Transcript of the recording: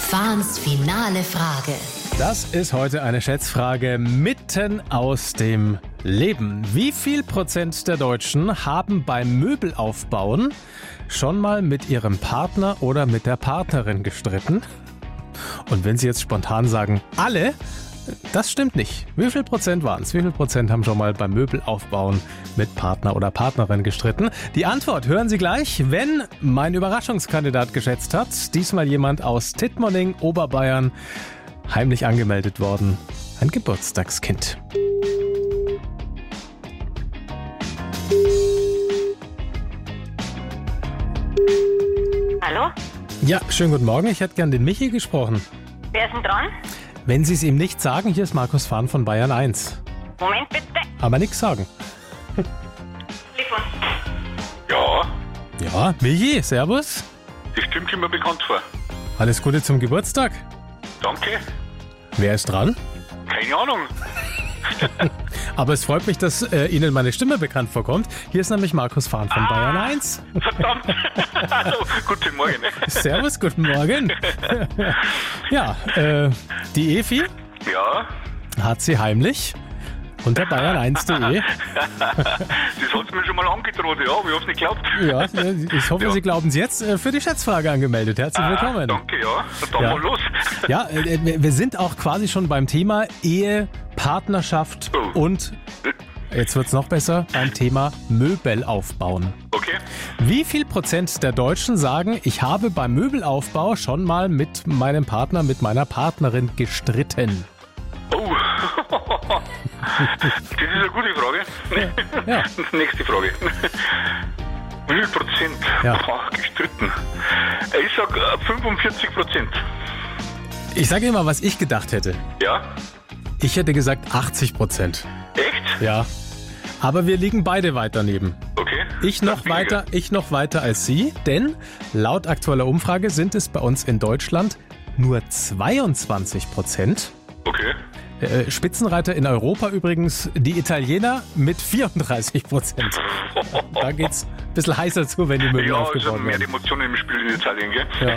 Fahns finale Frage. Das ist heute eine Schätzfrage mitten aus dem Leben. Wie viel Prozent der Deutschen haben beim Möbelaufbauen schon mal mit ihrem Partner oder mit der Partnerin gestritten? Und wenn Sie jetzt spontan sagen, alle, das stimmt nicht. Wie viel Prozent waren es? Wie viel Prozent haben schon mal beim Möbelaufbauen mit Partner oder Partnerin gestritten? Die Antwort hören Sie gleich, wenn mein Überraschungskandidat geschätzt hat. Diesmal jemand aus Tittmoning, Oberbayern, heimlich angemeldet worden. Ein Geburtstagskind. Hallo? Ja, schönen guten Morgen. Ich hätte gern den Michi gesprochen. Wer ist denn dran? Wenn Sie es ihm nicht sagen, hier ist Markus Fahn von Bayern 1. Moment bitte. Aber nichts sagen. Telefon. Ja, Ja, Michi, servus. das stimmt schon mal bekannt vor. Alles Gute zum Geburtstag. Danke. Wer ist dran? Keine Ahnung. Aber es freut mich, dass Ihnen meine Stimme bekannt vorkommt. Hier ist nämlich Markus Fahn von Bayern 1. Verdammt. Also, guten Morgen. Servus, guten Morgen. Ja, die Efi Ja, hat sie heimlich unter bayern1.de. das hat mir schon mal angedroht, ja, aber ich hab's nicht geglaubt. Ja, ich hoffe, Ja. Sie glauben es jetzt für die Schätzfrage angemeldet. Herzlich willkommen. Danke, ja. Dann Ja. mal los. Ja, wir sind auch quasi schon beim Thema Ehe, Partnerschaft Oh. und, jetzt wird's noch besser, beim Thema Möbelaufbauen. Okay. Wie viel Prozent der Deutschen sagen, ich habe beim Möbelaufbau schon mal mit meinem Partner, mit meiner Partnerin gestritten? Oh. Das ist eine gute Frage. Ja. Nächste Frage. Wie viel Prozent? Ja. Boah, gestritten. Ich sag 45%. Ich sage immer, was ich gedacht hätte. Ja? Ich hätte gesagt 80%. Echt? Ja. Aber wir liegen beide weit daneben. Okay. Ich noch weiter als Sie, denn laut aktueller Umfrage sind es bei uns in Deutschland nur 22%. Okay. Spitzenreiter in Europa übrigens die Italiener mit 34%. Da geht's ein bisschen heißer zu, wenn die Möbel Ja, also aufgebaut mehr werden. Emotionen im Spiel in Italien, gell? Ja.